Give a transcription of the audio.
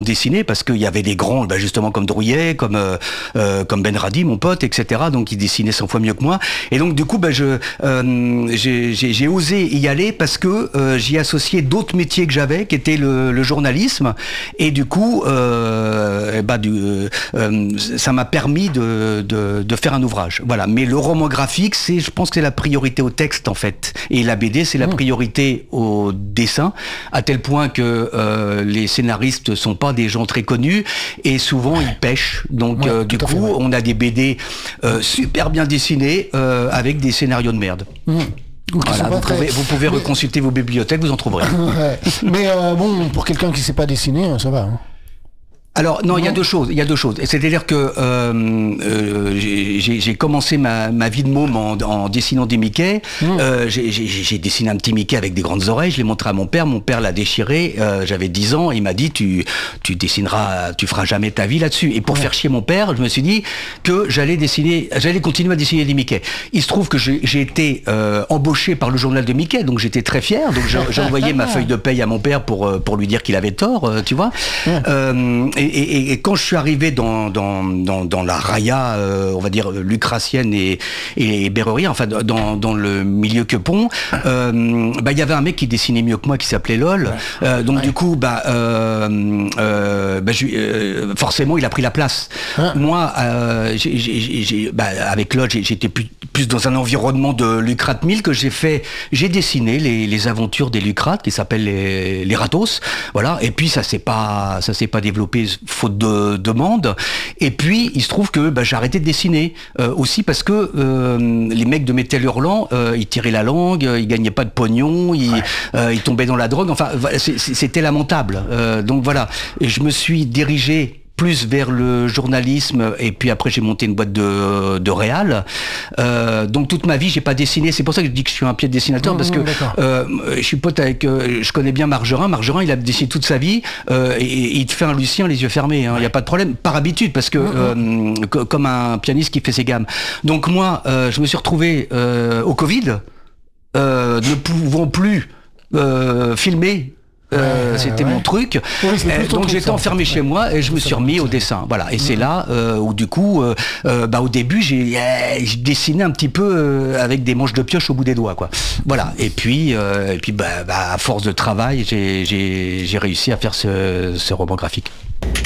dessiner parce qu'il y avait des grands, justement comme Drouillet, comme Ben Radi, mon pote, etc. Donc il dessinait 100 fois mieux que moi. Et donc du coup, j'ai osé y aller parce que j'y associais d'autres métiers que j'avais, qui étaient le journalisme. Et du coup, ça m'a permis de faire un ouvrage. Voilà. Mais le roman graphique, je pense que c'est la priorité au texte en fait. Et la BD, c'est la priorité au dessin, à tel point que les scénaristes sont pas des gens très connus et souvent ils pêchent. Donc du coup, on a des BD super bien dessinés avec des scénarios de merde. Voilà, vous pouvez reconsulter vos bibliothèques, vous en trouverez. Mais pour quelqu'un qui sait pas dessiner, ça va. Hein. Alors non, il y a deux choses. C'est-à-dire que j'ai commencé ma vie de môme en dessinant des Mickey. J'ai dessiné un petit Mickey avec des grandes oreilles. Je l'ai montré à mon père. Mon père l'a déchiré. J'avais 10 ans. Il m'a dit tu dessineras, tu feras jamais ta vie là-dessus. Et pour faire chier mon père, je me suis dit que j'allais continuer à dessiner des Mickey. Il se trouve que j'ai été embauché par le journal de Mickey, donc j'étais très fier. Donc j'ai envoyé ma feuille de paye à mon père pour lui dire qu'il avait tort, tu vois. Et quand je suis arrivé dans la raïa, on va dire lucratienne et berrerie, enfin dans le milieu quepon, il y avait un mec qui dessinait mieux que moi qui s'appelait LOL. Du coup, forcément, il a pris la place. Moi, avec LOL, j'étais plus dans un environnement de Lucrate 1000 que j'ai dessiné les aventures des Lucrates qui s'appellent les Ratos. Voilà. Et puis ça s'est pas développé faute de demande. Et puis il se trouve que j'ai arrêté de dessiner aussi parce que les mecs de Métal Hurlant, ils tiraient la langue, ils gagnaient pas de pognon, ils tombaient dans la drogue. Enfin, c'était lamentable. Donc voilà. Et je me suis dirigé plus vers le journalisme, et puis après j'ai monté une boîte de réal. Donc toute ma vie j'ai pas dessiné. C'est pour ça que je dis que je suis un pied de dessinateur, parce que je suis pote avec, je connais bien Margerin. Margerin, il a dessiné toute sa vie et il te fait un Lucien les yeux fermés. Il y a pas de problème, par habitude, parce que comme un pianiste qui fait ses gammes. Donc moi, je me suis retrouvé au Covid, ne pouvant plus filmer. C'était mon truc. Donc j'étais enfermé chez moi et je me suis remis au dessin. Voilà. Et c'est là où du coup, au début, j'ai dessiné un petit peu avec des manches de pioche au bout des doigts, quoi. Voilà. Et puis, à force de travail, j'ai réussi à faire ce roman graphique.